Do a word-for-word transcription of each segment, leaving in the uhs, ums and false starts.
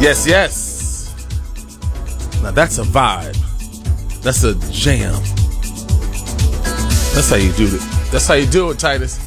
Yes, yes. Now that's a vibe. That's a jam. That's how you do it. That's how you do it, Titus.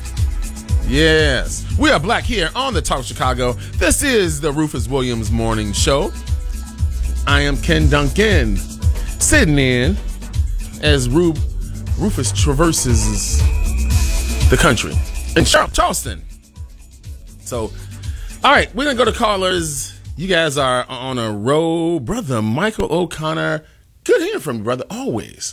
Yes. We are black here on the Talk of Chicago. This is the Rufus Williams Morning Show. I am Ken Duncan, sitting in as Ru- Rufus traverses the country in Charleston. So, all right, we're going to go to callers. You guys are on a roll. Brother Michael O'Connor, good hearing from you, brother, always.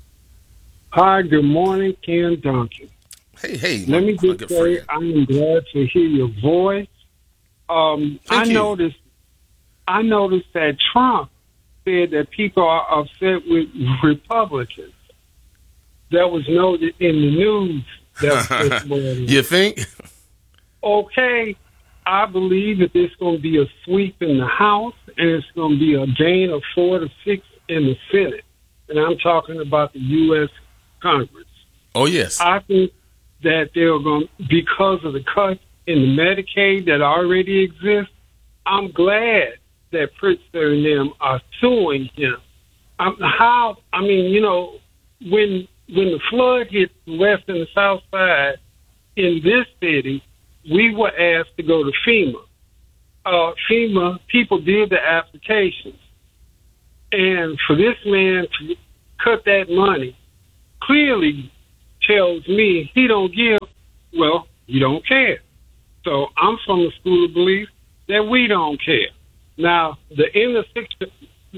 Hi, good morning, Ken Duncan. Hey, hey. Let me just say I am glad to hear your voice. Um, I you. noticed I noticed that Trump said that people are upset with Republicans. That was noted in the news that this morning. You think? Okay, I believe that there's going to be a sweep in the House, and it's going to be a gain of four to six in the Senate. And I'm talking about the U S Congress. Oh, yes. I think that they're going, because of the cuts in the Medicaid that already exists, I'm glad that Pritzker and them are suing him. Um, how, I mean, you know, when when the flood hit the west and the south side in this city, we were asked to go to FEMA. Uh, FEMA, people did the applications. And for this man to cut that money clearly tells me he don't give, well, he don't care. So I'm from the school of belief that we don't care. Now, the intersection,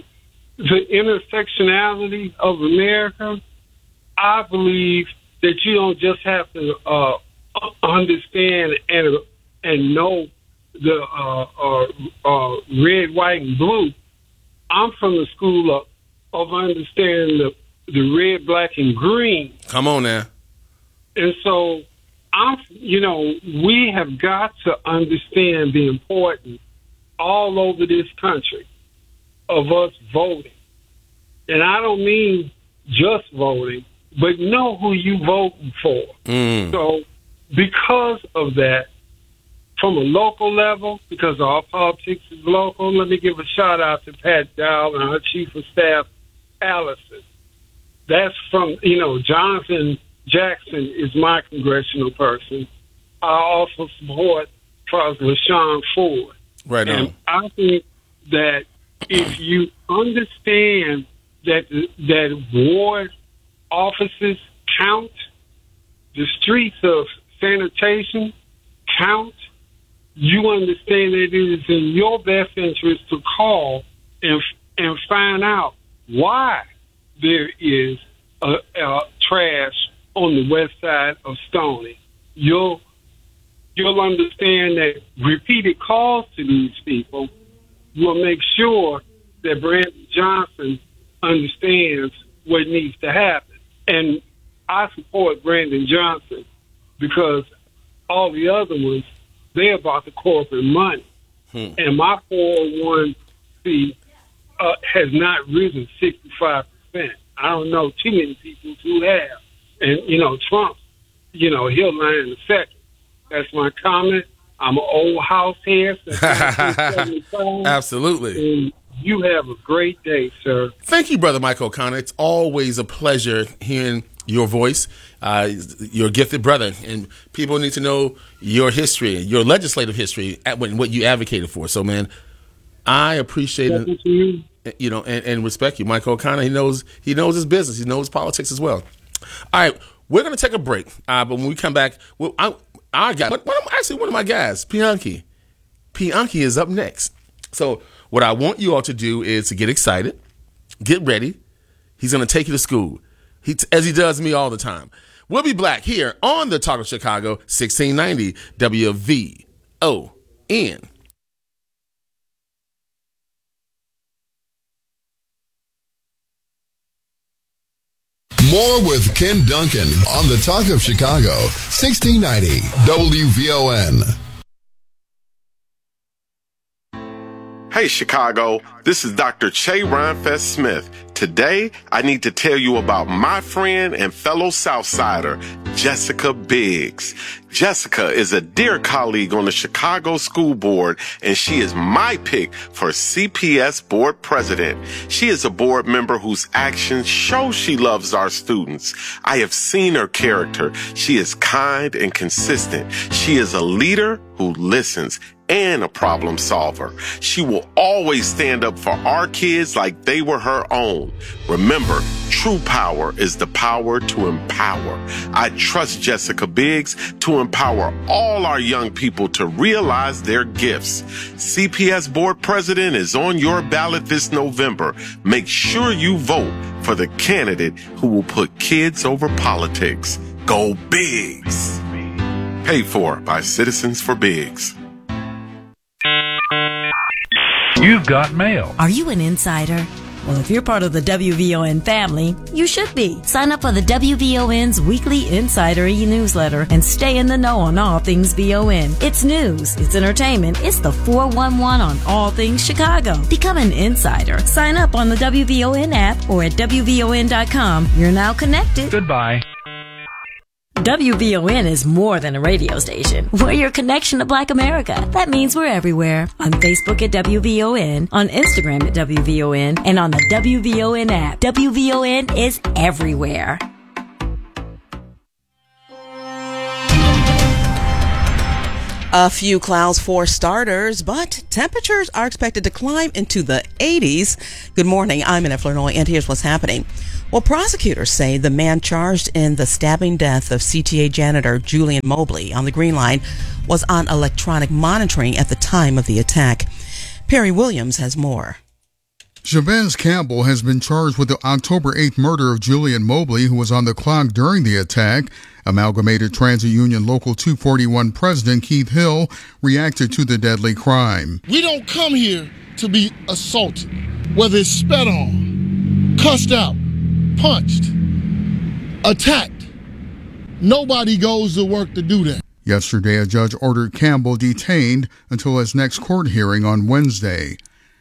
the intersectionality of America, I believe that you don't just have to uh, understand and and know the uh, uh, uh, red, white, and blue. I'm from the school of, of understanding the, the red, black, and green. Come on now. And so, I'm, you know, we have got to understand the importance all over this country of us voting. And I don't mean just voting, but know who you voting for. Mm. So because of that, from a local level, because our politics is local, let me give a shout out to Pat Dowell and her chief of staff, Allison. That's from, you know, Jonathan Jackson is my congressional person. I also support President LaShawn Ford. Right on. And I think that if you understand that that ward offices count, the streets of sanitation count, you understand that it is in your best interest to call and and find out why there is a, a trash on the west side of Stony. You'll you'll understand that repeated calls to these people will make sure that Brandon Johnson understands what needs to happen. And I support Brandon Johnson because all the other ones, they're about the corporate money. Hmm. And my four oh one c uh, has not risen sixty-five percent. I don't know too many people who have. And, you know, Trump, you know, he'll lie in a second. That's my comment. I'm an old house here. Absolutely. And you have a great day, sir. Thank you, Brother Michael O'Connor. It's always a pleasure hearing your voice. Uh, you're a gifted brother, and people need to know your history, your legislative history, and what you advocated for. So, man, I appreciate it. You. you know, and, and respect you, Michael O'Connor. He knows he knows his business. He knows politics as well. All right, we're going to take a break, uh, but when we come back, well, I, our guy, one of, actually one of my guys, Pianki, Pianki is up next. So what I want you all to do is to get excited, get ready. He's going to take you to school, he, as he does me all the time. We'll be black here on the Talk of Chicago, sixteen ninety W V O N. More with Ken Duncan on the Talk of Chicago, sixteen ninety W V O N. Hey Chicago, this is Doctor Che Rhinefest Smith. Today, I need to tell you about my friend and fellow Southsider, Jessica Biggs. Jessica is a dear colleague on the Chicago School Board, and she is my pick for C P S Board President. She is a board member whose actions show she loves our students. I have seen her character. She is kind and consistent. She is a leader who listens and a problem solver. She will always stand up for our kids like they were her own. Remember, true power is the power to empower. I trust Jessica Biggs to empower all our young people to realize their gifts. C P S Board President is on your ballot this November. Make sure you vote for the candidate who will put kids over politics. Go Biggs! Paid for by Citizens for Biggs. You've got mail. Are you an insider? Well, if you're part of the W V O N family, you should be. Sign up for the W V O N's weekly Insider e-newsletter and stay in the know on all things V O N. It's news, it's entertainment, it's the four one one on all things Chicago. Become an insider. Sign up on the W V O N app or at W V O N dot com. You're now connected. Goodbye. W V O N is more than a radio station. We're your connection to Black America. That means we're everywhere. On Facebook at W V O N, on Instagram at W V O N, and on the W V O N app. W V O N is everywhere. A few clouds for starters, but temperatures are expected to climb into the eighties. Good morning, I'm Annette Flournoy, and here's what's happening. Well, prosecutors say the man charged in the stabbing death of C T A janitor Julian Mobley on the Green Line was on electronic monitoring at the time of the attack. Perry Williams has more. Jabez Campbell has been charged with the October eighth murder of Julian Mobley, who was on the clock during the attack. Amalgamated Transit Union Local two forty-one President Keith Hill reacted to the deadly crime. We don't come here to be assaulted, whether it's spat on, cussed out, punched, attacked. Nobody goes to work to do that. Yesterday, a judge ordered Campbell detained until his next court hearing on Wednesday.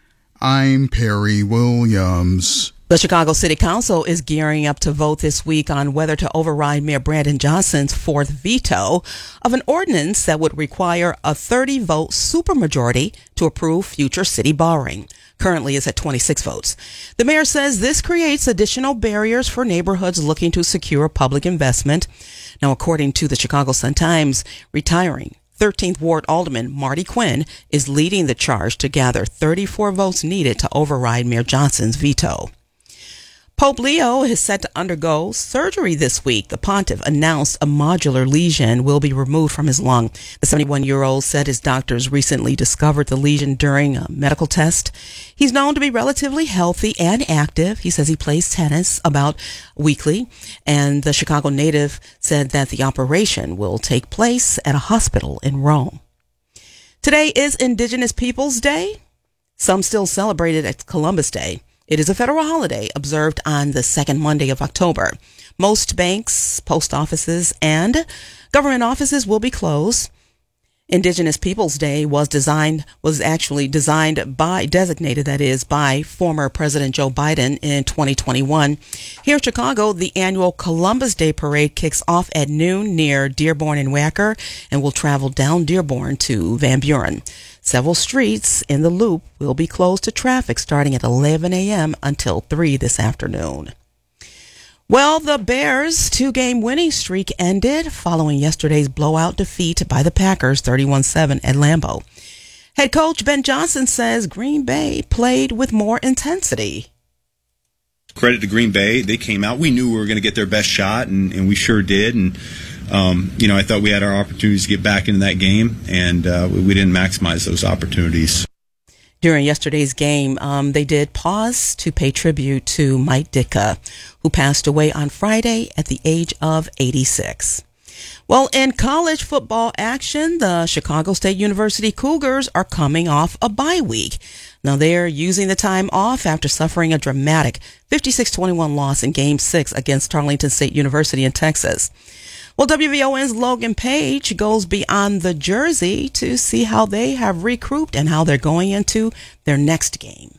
I'm Perry Williams. The Chicago City Council is gearing up to vote this week on whether to override Mayor Brandon Johnson's fourth veto of an ordinance that would require a thirty-vote supermajority to approve future city borrowing. Currently is at twenty-six votes. The mayor says this creates additional barriers for neighborhoods looking to secure public investment. Now, according to the Chicago Sun-Times, retiring thirteenth Ward Alderman Marty Quinn is leading the charge to gather thirty-four votes needed to override Mayor Johnson's veto. Pope Leo is set to undergo surgery this week. The pontiff announced a nodular lesion will be removed from his lung. The seventy-one-year-old said his doctors recently discovered the lesion during a medical test. He's known to be relatively healthy and active. He says he plays tennis about weekly, and the Chicago native said that the operation will take place at a hospital in Rome. Today is Indigenous Peoples Day. Some still celebrate it as Columbus Day. It is a federal holiday observed on the second Monday of October. Most banks, post offices, and government offices will be closed. Indigenous Peoples Day was designed, was actually designed by, designated that is, by former President Joe Biden in twenty twenty-one. Here in Chicago, the annual Columbus Day Parade kicks off at noon near Dearborn and Wacker and will travel down Dearborn to Van Buren. Several streets in the loop will be closed to traffic starting at eleven a.m. until three this afternoon. Well, the Bears' two-game winning streak ended following yesterday's blowout defeat by the Packers thirty-one seven at Lambeau. Head coach Ben Johnson says Green Bay played with more intensity. Credit to Green Bay. They came out. We knew we were going to get their best shot, and, and we sure did. And, um, you know, I thought we had our opportunities to get back into that game, and uh, we, we didn't maximize those opportunities. During yesterday's game, um, they did pause to pay tribute to Mike Ditka, who passed away on Friday at the age of eighty-six. Well, in college football action, the Chicago State University Cougars are coming off a bye week. Now, they're using the time off after suffering a dramatic fifty-six twenty-one loss in Game six against Arlington State University in Texas. Well, W V O N's Logan Page goes beyond the jersey to see how they have recouped and how they're going into their next game.